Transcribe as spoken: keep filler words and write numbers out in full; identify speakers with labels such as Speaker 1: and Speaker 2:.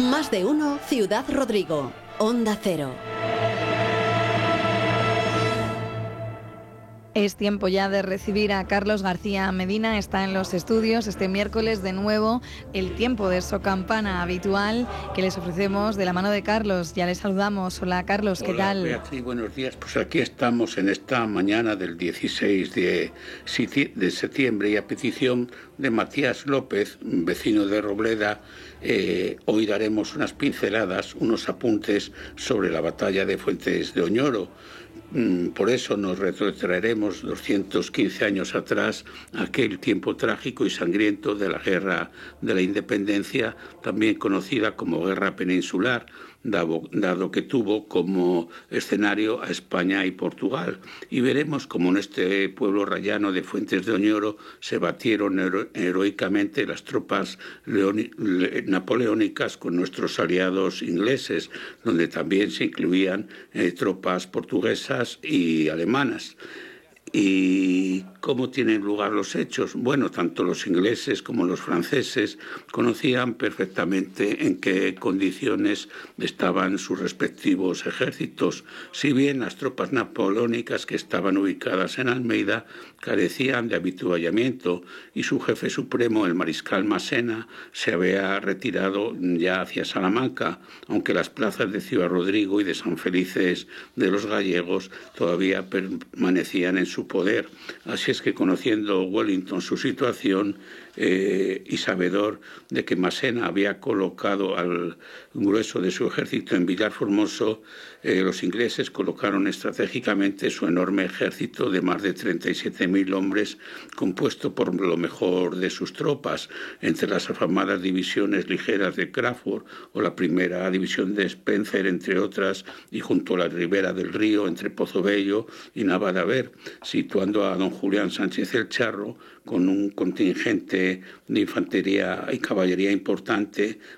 Speaker 1: Más de uno, Ciudad Rodrigo. Onda Cero.
Speaker 2: Es tiempo ya de recibir a Carlos García Medina, está en los estudios este miércoles de nuevo, el tiempo de Socampana habitual que les ofrecemos de la mano de Carlos. Ya les saludamos. Hola Carlos, ¿qué
Speaker 3: Hola,
Speaker 2: tal?
Speaker 3: Beatriz, buenos días. Pues aquí estamos en esta mañana del dieciséis de septiembre y a petición de Matías López, vecino de Robleda, eh, hoy daremos unas pinceladas, unos apuntes sobre la batalla de Fuentes de Oñoro. Por eso nos retrotraeremos doscientos quince años atrás, aquel tiempo trágico y sangriento de la Guerra de la Independencia, también conocida como Guerra Peninsular, dado, dado que tuvo como escenario a España y Portugal. Y veremos cómo en este pueblo rayano de Fuentes de Oñoro se batieron hero heroicamente las tropas napoleónicas con nuestros aliados ingleses, donde también se incluían eh, tropas portuguesas y alemanas. ¿Y cómo tienen lugar los hechos? Bueno, tanto los ingleses como los franceses conocían perfectamente en qué condiciones estaban sus respectivos ejércitos. Si bien las tropas napoleónicas que estaban ubicadas en Almeida carecían de avituallamiento y su jefe supremo, el mariscal Massena, se había retirado ya hacia Salamanca, aunque las plazas de Ciudad Rodrigo y de San Felices de los Gallegos todavía permanecían en su poder. Así es que, conociendo Wellington su situación eh, y sabedor de que Massena había colocado al grueso de su ejército en Villar Formoso, eh, los ingleses colocaron estratégicamente su enorme ejército de más de treinta y siete mil hombres, compuesto por lo mejor de sus tropas, entre las afamadas divisiones ligeras de Crawford o la primera división de Spencer, entre otras, y junto a la ribera del río, entre Pozobello y Navadaver, situando a don Julián Sánchez el Charro con un contingente de infantería y caballería importante